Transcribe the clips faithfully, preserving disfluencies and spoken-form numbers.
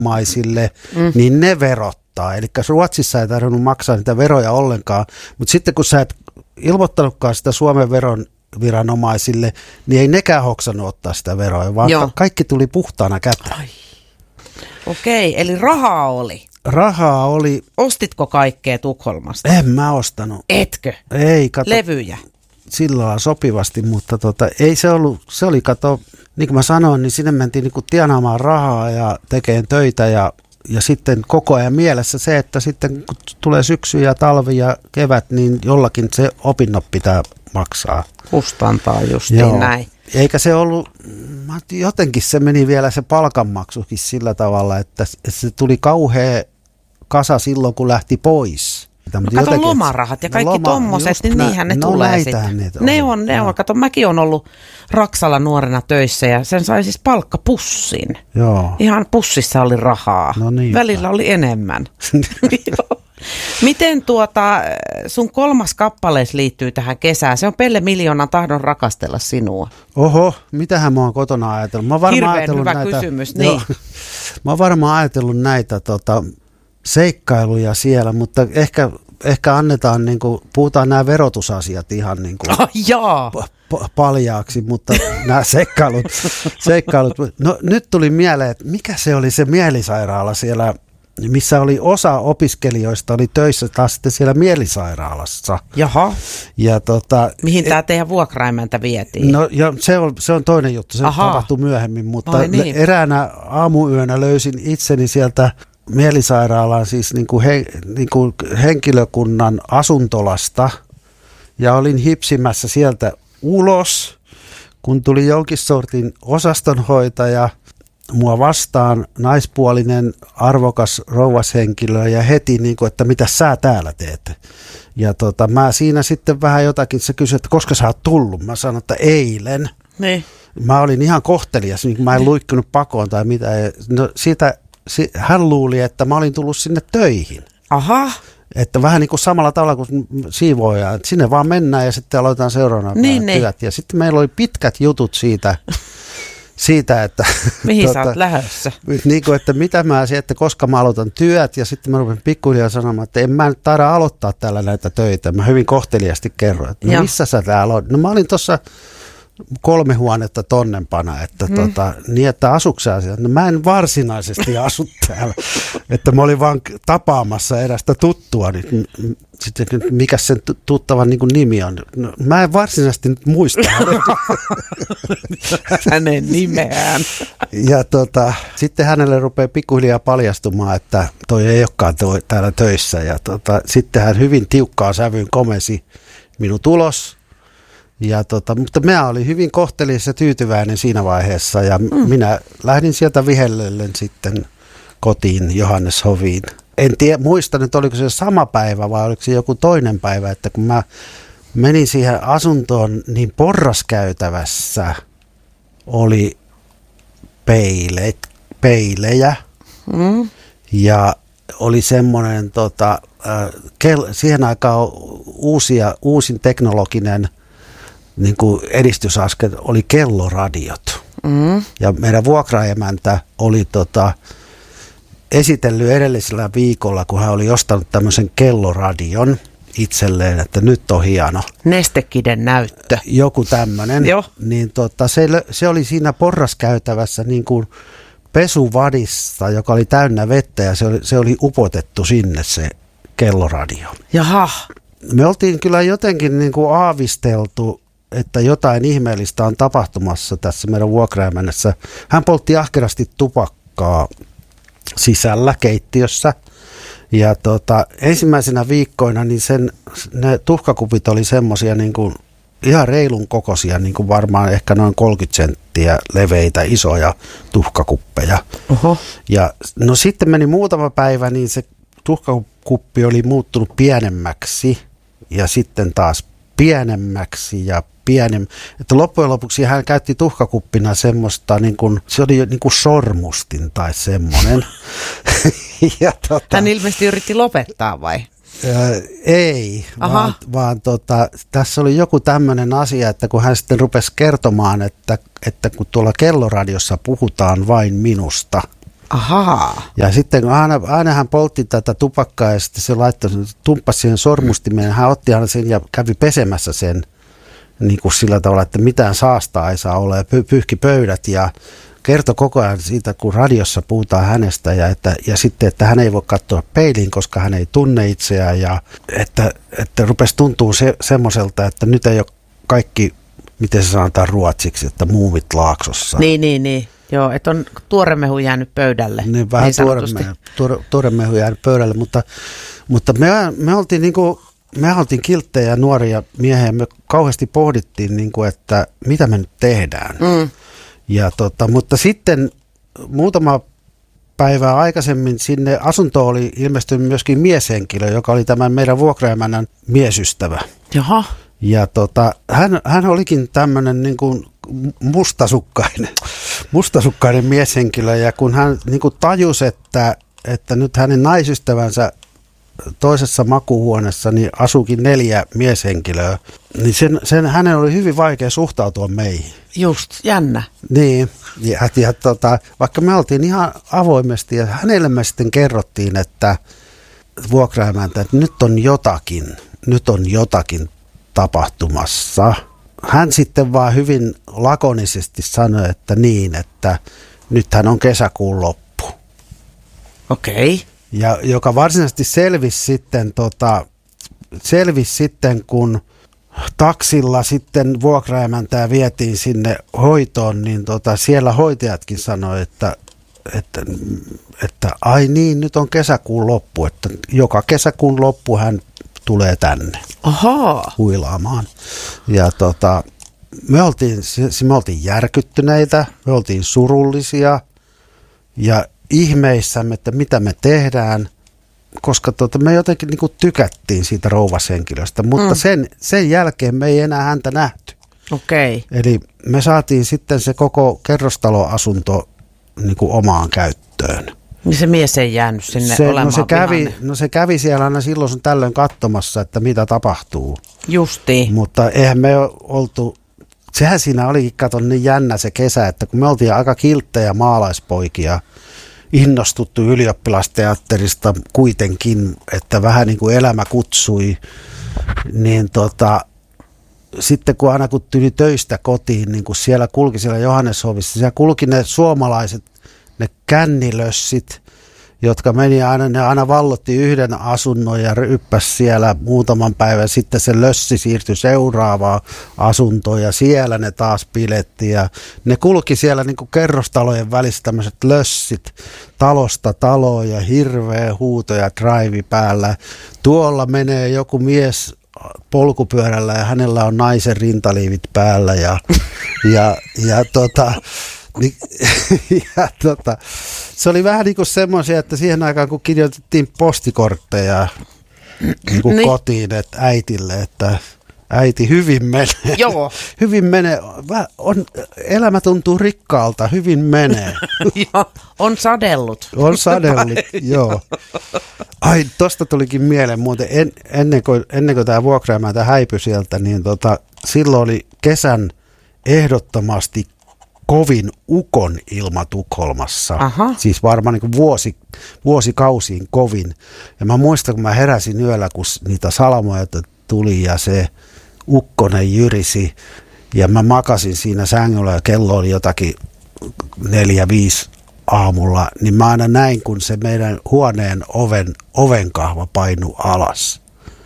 maisille, mm. niin ne verottaa. Eli Ruotsissa ei tarvinnut maksaa niitä veroja ollenkaan, mutta sitten kun sä et ilmoittanutkaan sitä Suomen veron viranomaisille, niin ei nekään hoksannut ottaa sitä veroa, vaan Joo. kaikki tuli puhtaana käteen. Okei, eli rahaa oli. Rahaa oli. Ostitko kaikkea Tukholmasta? En mä ostanut. Etkö? Ei, kato. Levyjä? Sillä lailla sopivasti, mutta tota, ei se ollut, se oli kato, niin kuin mä sanoin, niin sinne mentiin niin kuin tienaamaan rahaa ja tekemään töitä ja, ja sitten koko ajan mielessä se, että sitten kun tulee syksy ja talvi ja kevät, niin jollakin se opinnot pitää maksaa. Kustantaa justiin Joo. näin. Eikä se ollut, jotenkin se meni vielä se palkanmaksukin sillä tavalla, että se tuli kauhea kasa silloin, kun lähti pois. No kato jotenkin, lomarahat ja kaikki loma, tommoset, niin nä, niinhän ne no tulee sitten. Ne on, ne on. Kato, mäkin on ollut Raksalla nuorena töissä ja sen sai siis palkkapussin. Joo. Ihan pussissa oli rahaa. No niin. Välillä oli enemmän. Miten tuota, sun kolmas kappalees liittyy tähän kesään? Se on Pelle Miljoonan tahdon rakastella sinua. Oho, mitähän mä oon kotona ajatellut? Mä oon Hirveän hyvä näitä, kysymys, niin. Joo, mä oon varmaan ajatellut näitä tota, seikkailuja siellä, mutta ehkä, ehkä annetaan, niin kuin, puhutaan nämä verotusasiat ihan niin kuin oh, jaa. Pa- paljaaksi, mutta nämä seikkailut, seikkailut. No nyt tuli mieleen, että mikä se oli se mielisairaala siellä, missä oli osa opiskelijoista oli töissä taas sitten siellä mielisairaalassa. Jaha. Ja tota, mihin tämä teidän vuokraimäntä vietiin? No ja se on, se on toinen juttu, se Aha. tapahtui myöhemmin, mutta Ai niin. eräänä aamuyönä löysin itseni sieltä mielisairaalaan siis niin kuin he, niin kuin henkilökunnan asuntolasta ja olin hipsimässä sieltä ulos, kun tuli jonkin sortin osastonhoitaja mua vastaan, naispuolinen, arvokas rouvashenkilö ja heti niin kuin, että mitä sä täällä teet. Ja tota, mä siinä sitten vähän jotakin, se kysyi, että koska sä oot tullut? Mä sanoin, että eilen. Niin. Mä olin ihan kohtelias, niin mä en luikkunut pakoon tai mitä. No, siitä, hän luuli, että mä olin tullut sinne töihin. Aha. Että vähän niin kuin samalla tavalla kuin siivooja, että sinne vaan mennään ja sitten aloitetaan seuraavana niin, työt. Niin. Ja sitten meillä oli pitkät jutut siitä, siitä että mihin tuota, sä oot lähdössä? Niin kuin, että mitä mä asian, että koska mä aloitan työt ja sitten mä rupesin pikkuhiljaa sanomaan, että en mä nyt taida aloittaa täällä näitä töitä. Mä hyvin kohteliasti kerroin, että no, missä sä täällä olet? No mä olin tuossa kolme huonetta tonnempana, että mm. tota, niin että asuksä asiat. No mä en varsinaisesti asu täällä, että mä olin vaan tapaamassa erästä tuttua, niin sitten mikä sen tuttavan niin kuin nimi on. No, mä en varsinaisesti nyt muista hänen nimeään. Ja tota, sitten hänelle rupeaa pikkuhiljaa paljastumaan, että toi ei olekaan toi, täällä töissä. Ja tota, sitten hän hyvin tiukkaa sävyyn komesi minut ulos. Ja tota, mutta mä olin hyvin kohtelias ja tyytyväinen siinä vaiheessa ja mm. minä lähdin sieltä vihellellen sitten kotiin Johanneshoviin. En tiedä, muista nyt oliko se sama päivä vai oliko se joku toinen päivä, että kun mä menin siihen asuntoon, niin porraskäytävässä oli peile, peilejä mm. ja oli semmoinen, tota, kel, siihen aikaan uusia, uusin teknologinen niin kuin edistysaskel oli kelloradiot. Mm. Ja meidän vuokraemäntä oli tota, esitellyt edellisellä viikolla, kun hän oli ostanut tämmöisen kelloradion itselleen, että nyt on hieno. Nestekiden näyttö. Joku tämmöinen. Joo. Niin tota, se, se oli siinä porraskäytävässä niin kuin pesuvadissa, joka oli täynnä vettä ja se oli, se oli upotettu sinne se kelloradio. Jaha. Me oltiin kyllä jotenkin niin kuin aavisteltu, että jotain ihmeellistä on tapahtumassa tässä meidän vuokraemännässä. Hän poltti ahkerasti tupakkaa sisällä keittiössä. Ja tota, ensimmäisenä viikkoina niin sen, ne tuhkakupit oli semmoisia niin kuin ihan reilun kokoisia, niin kuin varmaan ehkä noin kolmekymmentä senttiä leveitä, isoja tuhkakuppeja. Oho. Ja no sitten meni muutama päivä, niin se tuhkakuppi oli muuttunut pienemmäksi ja sitten taas pienemmäksi ja pienem. Että loppujen lopuksi hän käytti tuhkakuppina semmoista, niin kuin, se oli niin kuin sormustin tai semmoinen. ja tota, hän ilmeisesti yritti lopettaa vai? Ää, ei, Aha. vaan, vaan tota, tässä oli joku tämmöinen asia, että kun hän sitten rupesi kertomaan, että, että kun tuolla kelloradiossa puhutaan vain minusta, Ahaa. Ja sitten aina, aina hän poltti tätä tupakkaa ja sitten se laittoi, tumppasi siihen sormustimeen. Hän otti aina sen ja kävi pesemässä sen niin kuin sillä tavalla, että mitään saastaa ei saa olla ja pyyhki pöydät ja kertoi koko ajan siitä, kun radiossa puhutaan hänestä ja, että, ja sitten, että hän ei voi katsoa peiliin, koska hän ei tunne itseään ja että, että rupesi tuntuu se, semmoiselta, että nyt ei ole kaikki, miten se sanotaan ruotsiksi, että muumit laaksossa. Niin, niin, niin. Joo, että on tuoremehu jäänyt pöydälle. Niin, vähän niin tuoremehu, tuore, tuoremehu jäänyt pöydälle, mutta, mutta me, me oltiin niin kuin, me oltiin kilttejä nuoria miehiä ja me kauheasti pohdittiin, niin kuin, että mitä me nyt tehdään. Mm. Ja tota, mutta sitten muutama päivää aikaisemmin sinne asuntoon oli ilmestynyt myöskin mieshenkilö, joka oli tämän meidän vuokraemännän miesystävä. Jaha. Ja tota, hän, hän olikin tämmöinen niin kuin mustasukkainen, mustasukkainen mieshenkilö ja kun hän niin kuin tajusi, että, että nyt hänen naisystävänsä toisessa makuuhuoneessa niin asuukin neljä mieshenkilöä, niin sen, sen, hänen oli hyvin vaikea suhtautua meihin. Just, jännä. Niin, ja, ja tota, vaikka me oltiin ihan avoimesti ja hänelle me sitten kerrottiin, että vuokraemäntä, että nyt on jotakin, nyt on jotakin tapahtumassa. Hän sitten vaan hyvin lakonisesti sanoi, että niin, että nythän on kesäkuun loppu. Okei. Okay. Ja joka varsinaisesti selvisi sitten, tota, selvisi sitten, kun taksilla sitten vuokraemäntää vietiin sinne hoitoon, niin tota, siellä hoitajatkin sanoi, että, että, että ai niin, nyt on kesäkuun loppu, että joka kesäkuun loppu hän tulee tänne Ahaa. huilaamaan. Ja tota, me oltiin, me oltiin järkyttyneitä, me oltiin surullisia ja ihmeissämme, että mitä me tehdään, koska tota, me jotenkin niin kuin tykättiin siitä rouvashenkilöstä, mutta mm. sen, sen jälkeen me ei enää häntä nähty. Okei. Eli me saatiin sitten se koko kerrostaloasunto niin kuin omaan käyttöön. Niin se mies ei jäänyt sinne se, olemaan no se, kävi, vihainen. no se kävi siellä aina silloin sun tällöin katsomassa, että mitä tapahtuu. Justiin. Mutta eihän me oltu, sehän siinä olikin, kato, niin jännä se kesä, että kun me oltiin aika kilttejä maalaispoikia, innostuttu ylioppilasteatterista kuitenkin, että vähän niin kuin elämä kutsui, niin tota, sitten kun aina kun tuli töistä kotiin, niin kun siellä kulki siellä Johanneshovissa, siellä kulki ne suomalaiset, ne kännilössit, jotka meni aina, ne aina vallotti yhden asunnon ja ryppäsi siellä muutaman päivän. Sitten se lössi siirtyi seuraavaan asuntoon ja siellä ne taas piletti. Ja ne kulki siellä niin kuin kerrostalojen välissä tämmöiset lössit talosta taloon ja hirveä huuto ja drive päällä. Tuolla menee joku mies polkupyörällä ja hänellä on naisen rintaliivit päällä ja, ja, ja tota... Niin, ja tota, se oli vähän niin kuin semmoisia, että siihen aikaan kun kirjoitettiin postikortteja niin kuin niin. kotiin että äitille, että äiti hyvin menee. Joo. Hyvin menee. On, elämä tuntuu rikkaalta, hyvin menee. Joo, on sadellut. On sadellut, joo. Ai, tosta tulikin mieleen muuten, en, ennen, kuin, ennen kuin tämä vuokraemäntä häipyi sieltä, niin tota, silloin oli kesän ehdottomasti kovin ukon ilma Tukholmassa. Aha. Siis varmaan niin kuin vuosi, vuosikausiin kovin. Ja mä muistan, kun mä heräsin yöllä, kun niitä salamoja tuli ja se ukkonen jyrisi. Ja mä makasin siinä sängyllä ja kello oli jotakin neljä, viisi aamulla. Niin mä aina näin, kun se meidän huoneen oven, ovenkahva painui alas.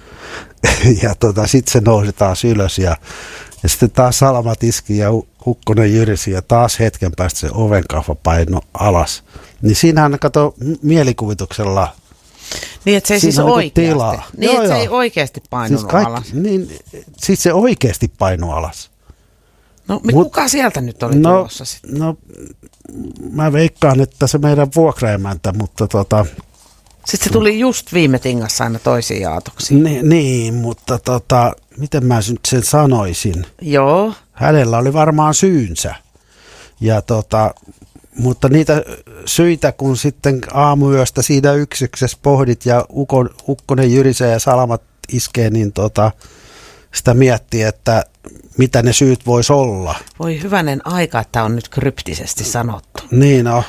Ja tota, sitten se nousi taas ylös ja, ja sitten taas salamat iski ja ukkonen jyrisi ja taas hetken päästä se ovenkahva painui alas. Niin siinähän kato mielikuvituksella. Niin, että se ei siis oikeasti. Tilaa. Niin, joo, että joo. se ei oikeasti painunut siis kaikki, alas. Niin, siis se oikeasti painui alas. No, Mut, kuka sieltä nyt oli no, tulossa sitten? No, mä veikkaan, että se meidän vuokraemäntä, mutta tota... Sitten se tuli just viime tingassa aina toisiin aatoksiin. Niin, niin, mutta tota, miten mä nyt sen sanoisin? Joo. Hänellä oli varmaan syynsä. Ja tota, mutta niitä syitä, kun sitten aamuyöstä siinä yksiksessä pohdit ja ukon, ukkonen jyrisee ja salamat iskee, niin tota, sitä miettii, että, mitä ne syyt vois olla. Voi hyvänen aika, että on nyt kryptisesti sanottu. Niin on.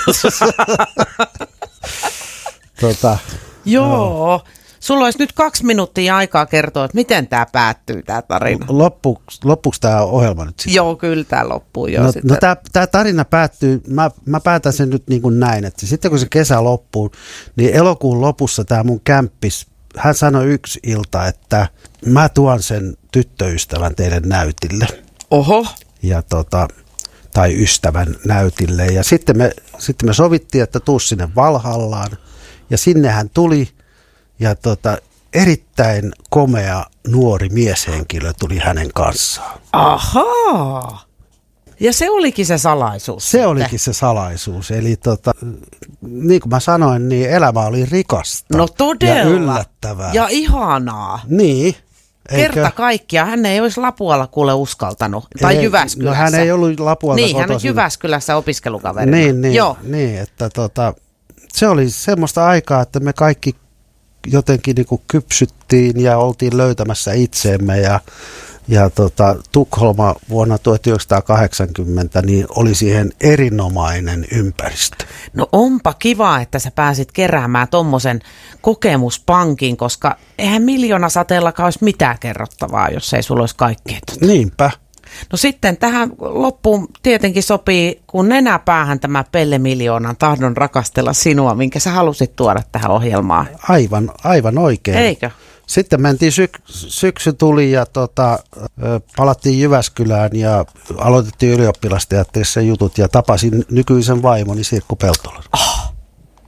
tota, Joo. No. Sulla olisi nyt kaksi minuuttia aikaa kertoa, että miten tämä päättyy, tämä tarina. Loppu, loppuuko tämä ohjelma nyt sitten? Joo, kyllä tämä loppuu jo no, sitten. No tämä tarina päättyy, mä, mä päätän sen nyt niin kuin näin, että sitten kun se kesä loppuu, niin elokuun lopussa tämä mun kämppis, hän sanoi yksi ilta, että mä tuon sen tyttöystävän teidän näytille. Oho. Ja tota, tai ystävän näytille. Ja sitten me, sitten me sovittiin, että tuu sinne Valhallaan. Ja sinne hän tuli. Ja tota, erittäin komea nuori mieshenkilö tuli hänen kanssaan. Ahaa. Ja se olikin se salaisuus. Se sitten. olikin se salaisuus. Eli tota, niin kuin mä sanoin, niin elämä oli rikasta. No todella. Ja yllättävää. Ja ihanaa. Niin. Kerta kaikkiaan. Hän ei olisi Lapualla kuule uskaltanut. Tai ei, Jyväskylässä. No hän ei ollut Lapualta Niin, kotoisin. hän on Jyväskylässä opiskelukaverina. Niin, niin, Joo. niin että tota, se oli semmoista aikaa, että me kaikki jotenkin niin kuin kypsyttiin ja oltiin löytämässä itseemme ja, ja tota, Tukholma vuonna tuhatyhdeksänsataakahdeksankymmentä niin oli siihen erinomainen ympäristö. No onpa kiva, että sä pääsit keräämään tommosen kokemuspankin, koska eihän miljoonasateellakaan olisi mitään kerrottavaa, jos ei sulla olisi kaikkea. Tota. Niinpä. No sitten tähän loppuun tietenkin sopii, kun nenäpäähän tämä Pelle Miljoonan tahdon rakastella sinua, minkä sä halusit tuoda tähän ohjelmaan. Aivan, aivan oikein. Eikö? Sitten mentiin, syk- syksy tuli ja tota, palattiin Jyväskylään ja aloitettiin ylioppilasteatterissa jutut ja tapasin nykyisen vaimoni Sirkku Peltolan. Oh,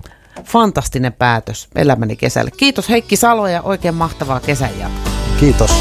fantastinen päätös elämäni kesälle. Kiitos Heikki Salo ja oikein mahtavaa kesän jatkoa. Kiitos.